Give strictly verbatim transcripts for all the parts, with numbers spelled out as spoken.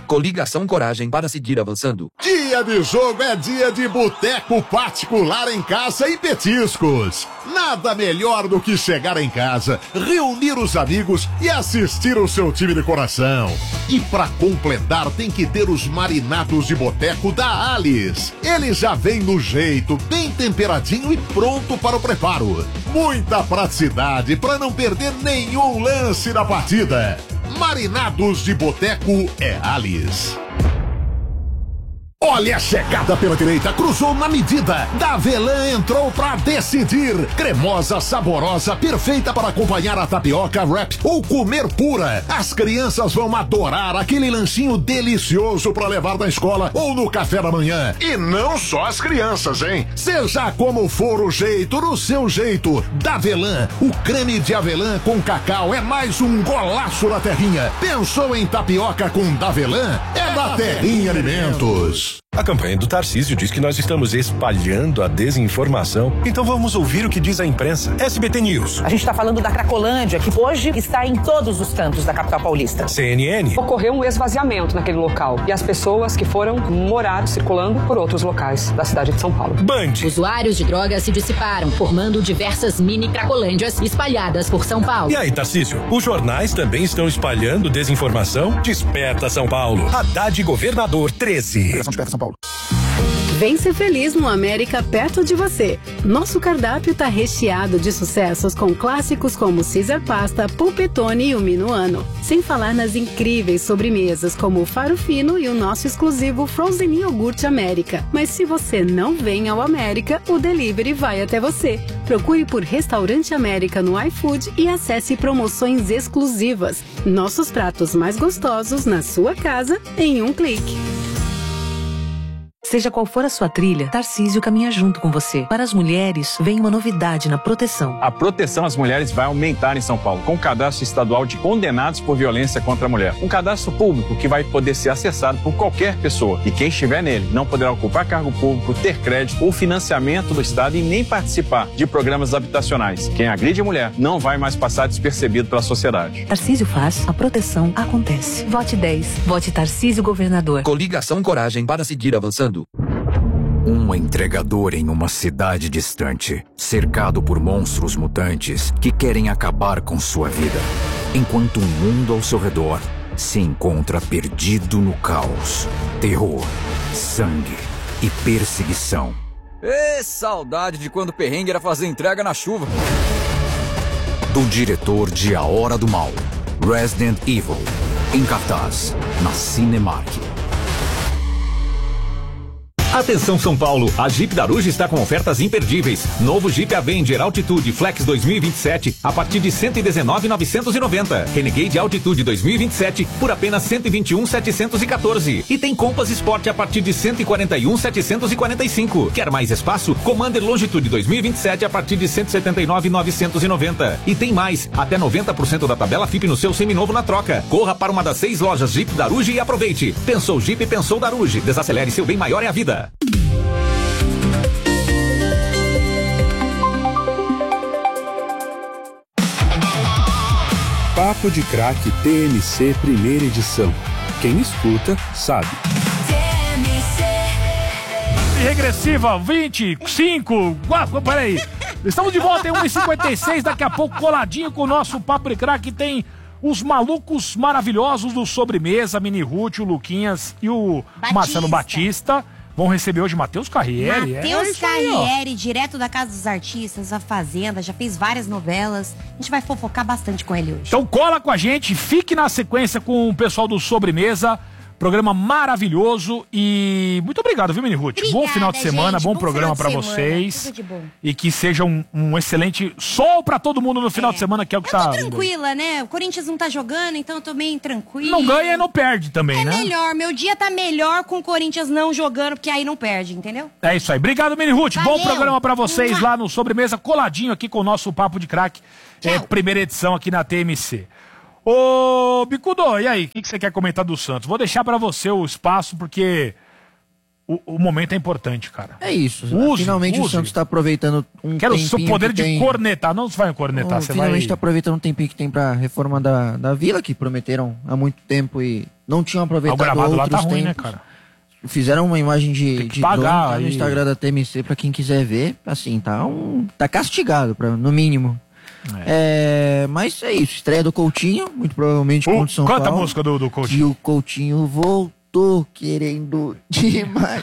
Coligação Coragem para seguir avançando. Dia de jogo é dia de boteco particular em casa e petiscos. Nada melhor do que chegar em casa, reunir os amigos e assistir o seu time de coração. E pra completar tem que ter os marinados de boteco da Alice. Ele já vem no jeito, bem temperadinho e pronto para o preparo. Muita praticidade para não perder nenhum lance da partida. Marinados de boteco é Alice. Olha a chegada pela direita, cruzou na medida. Davelan entrou pra decidir. Cremosa, saborosa, perfeita para acompanhar a tapioca, wrap ou comer pura. As crianças vão adorar aquele lanchinho delicioso para levar na escola ou no café da manhã. E não só as crianças, hein? Seja como for o jeito, no seu jeito. Davelan, o creme de avelã com cacau é mais um golaço da terrinha. Pensou em tapioca com Davelan? É da Terrinha Alimentos. A campanha do Tarcísio diz que nós estamos espalhando a desinformação. Então vamos ouvir o que diz a imprensa. S B T News. A gente está falando da Cracolândia, que hoje está em todos os cantos da capital paulista. C N N. Ocorreu um esvaziamento naquele local e as pessoas que foram morar circulando por outros locais da cidade de São Paulo. Band. Usuários de drogas se dissiparam, formando diversas mini Cracolândias espalhadas por São Paulo. E aí, Tarcísio? Os jornais também estão espalhando desinformação? Desperta São Paulo. Haddad Governador treze. Desperta São Paulo. Vem ser feliz no América perto de você. Nosso cardápio tá recheado de sucessos com clássicos como Caesar Pasta, Pulpetone e o Minuano. Sem falar nas incríveis sobremesas como o Faro Fino e o nosso exclusivo Frozen Iogurte América. Mas se você não vem ao América, o delivery vai até você. Procure por Restaurante América no iFood e acesse promoções exclusivas. Nossos pratos mais gostosos na sua casa em um clique. Seja qual for a sua trilha, Tarcísio caminha junto com você. Para as mulheres, vem uma novidade na proteção. A proteção às mulheres vai aumentar em São Paulo, com o cadastro estadual de condenados por violência contra a mulher. Um cadastro público que vai poder ser acessado por qualquer pessoa. E quem estiver nele não poderá ocupar cargo público, ter crédito ou financiamento do Estado e nem participar de programas habitacionais. Quem agride a mulher não vai mais passar despercebido pela sociedade. Tarcísio faz, a proteção acontece. Vote dez. Vote Tarcísio Governador. Coligação Coragem para seguir avançando. Um entregador em uma cidade distante, cercado por monstros mutantes que querem acabar com sua vida, enquanto o mundo ao seu redor se encontra perdido no caos, terror, sangue e perseguição. Ê, saudade de quando o perrengue era fazer entrega na chuva. Do diretor de A Hora do Mal, Resident Evil, em cartaz, na Cinemark. Atenção São Paulo, a Jeep Daruge está com ofertas imperdíveis. Novo Jeep Avenger Altitude Flex dois mil e vinte e sete a partir de cento e dezenove mil novecentos e noventa. Renegade Altitude dois mil e vinte e sete por apenas cento e vinte e um mil setecentos e quatorze. E tem Compass Sport a partir de cento e quarenta e um mil setecentos e quarenta e cinco. Quer mais espaço? Commander Longitude dois mil e vinte e sete a partir de cento e setenta e nove mil novecentos e noventa. E tem mais, até noventa por cento da tabela F I P no seu seminovo na troca. Corra para uma das seis lojas Jeep Daruge e aproveite. Pensou Jeep, pensou Daruge. Desacelere, seu bem maior é a vida. Papo de Craque T M C primeira edição. Quem escuta, sabe. Regressiva, vinte e cinco. Uau, peraí. Estamos de volta em uma e cinquenta e seis. Daqui a pouco, coladinho com o nosso Papo de Craque, tem os malucos maravilhosos do Sobremesa, Mini Ruth, o Luquinhas e o Batista. Marcelo Batista. Vão receber hoje Matheus Carriere. Matheus é Carriere, direto da Casa dos Artistas, a Fazenda, já fez várias novelas. A gente vai fofocar bastante com ele hoje. Então cola com a gente, fique na sequência com o pessoal do Sobremesa. Programa maravilhoso e muito obrigado, viu, Mini Ruth? Obrigada, bom final de semana, gente, bom, bom programa pra semana, vocês. tudo de bom. E que seja um, um excelente sol pra todo mundo no final É. de semana, que é o que eu tá... tô tranquila, né? O Corinthians não tá jogando, então eu tô meio tranquila. Não ganha e não perde também, é né? É melhor, meu dia tá melhor com o Corinthians não jogando, porque aí não perde, entendeu? É isso aí. Obrigado, Mini Ruth. Valeu. Bom programa pra vocês Mua. lá no Sobremesa, coladinho aqui com o nosso Papo de Craque. É, primeira edição aqui na T M C. Ô, Bicudo, e aí? O que, que você quer comentar do Santos? Vou deixar pra você o espaço, porque o, o momento é importante, cara. É isso. Use, finalmente use. o Santos tá aproveitando um Quero o tempinho seu poder que de tem... cornetar. Não vai cornetar, Um, você finalmente vai... tá aproveitando um tempinho que tem pra reforma da, da Vila, que prometeram há muito tempo e não tinham aproveitado O gramado lá outros tá ruim, né, tempos. cara? Fizeram uma imagem de, de pagar drone, tá aí. no Instagram da T M C pra quem quiser ver. Assim, tá um tá castigado, pra, no mínimo. É. É, mas é isso, estreia do Coutinho, muito provavelmente contra o São Canta Paulo. a música do, do Coutinho. E o Coutinho voltou querendo demais.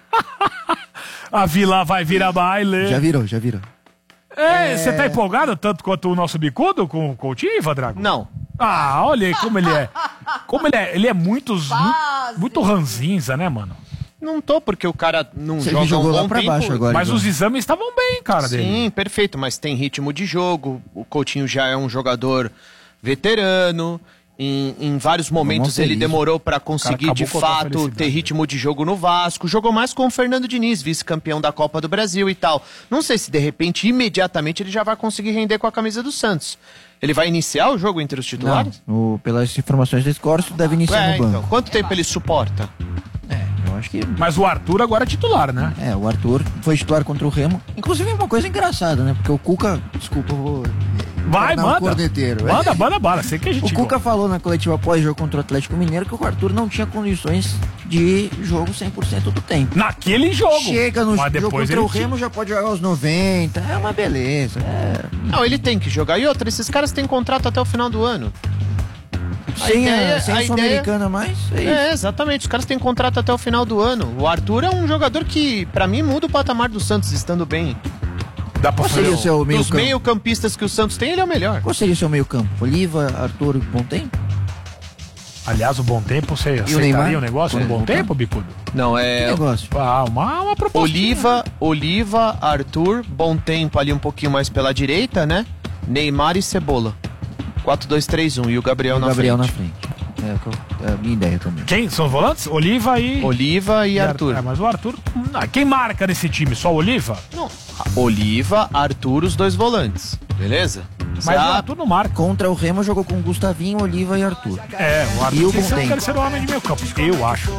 A Vila vai virar baile. Já virou, já virou. É, você tá empolgado tanto quanto o nosso bicudo com o Coutinho, Vadrago? Não. Ah, olha aí como ele é. Como ele é, ele é muito, muito, muito ranzinza, né, mano? Não tô, porque o cara não Você joga jogou um lá bom pra tempo. baixo agora, Mas Igor. os exames estavam bem, cara, dele. Sim, perfeito, mas tem ritmo de jogo. O Coutinho já é um jogador veterano. Em, em vários momentos Vamos ele feliz. demorou pra conseguir de acabou com a tua fato felicidade. ter ritmo de jogo no Vasco. Jogou mais com o Fernando Diniz, vice-campeão da Copa do Brasil e tal. Não sei se de repente, imediatamente, ele já vai conseguir render com a camisa do Santos. Ele vai iniciar o jogo entre os titulares? Não, o, pelas informações da Scorcio, deve iniciar É, no banco. então. Quanto tempo ele suporta? Eu acho que... Mas o Arthur agora é titular, né? É, o Arthur foi titular contra o Remo. Inclusive é uma coisa engraçada, né? Porque o Cuca... Desculpa, eu vou... Vai, tornar um manda. corneteiro. Manda, manda bala. Sei que a gente O Cuca falou na coletiva após-jogo contra o Atlético Mineiro que o Arthur não tinha condições de jogo cem por cento do tempo. Naquele jogo. Chega no Mas jogo depois contra o ele- Remo, já pode jogar aos noventa. É uma beleza. É... Não, ele tem que jogar. E outra, esses caras têm contrato até o final do ano. Sem a, ideia- sem a a ideia- Sul-Americana mais, é isso. É, exatamente. Os caras têm contrato até o final do ano. O Arthur é um jogador que, pra mim, muda o patamar do Santos estando bem. Dá pra Qual seria o seu meio Dos campo? meio-campistas que o Santos tem, ele é o melhor. Qual seria o seu meio campo? Oliva, Arthur e Bom Tempo? Aliás, o Bom Tempo, você Neymar? aceitaria o negócio do É, Bom Bom Tempo, Bicudo? Não, Que é... negócio? Ah, uma, uma proposta. Oliva, Oliva, Arthur, Bom Tempo ali um pouquinho mais pela direita, né? Neymar e Cebola. quatro dois três um. E o Gabriel, O na, Gabriel frente. na frente. É, o que eu- é a minha ideia também. Quem são os volantes? Oliva e... Oliva e, Arthur. É, mas o Arthur... Ah, quem marca nesse time? Só o Oliva? Não. Oliva, Arthur, os dois volantes. Beleza? Mas o Ah, Arthur não marca. Contra o Remo jogou com Gustavinho, Oliva e Arthur. É, o E Arthur o tem que ser Bom o Tempo. terceiro homem de meio campo. Eu acho.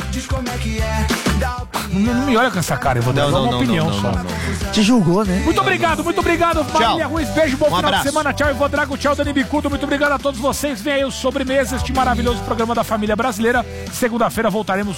Não, não me olha com essa cara, eu vou dar Não, uma não, não, opinião não, só. não, não. Te julgou, né? Muito obrigado, muito obrigado, Marília Ruiz. Beijo, bom Um final abraço. de semana. Tchau, Ivo Drago. Tchau, Dani Bicudo. Muito obrigado a todos vocês. Vem aí o Sobremesa, este maravilhoso programa da família brasileira. Segunda-feira voltaremos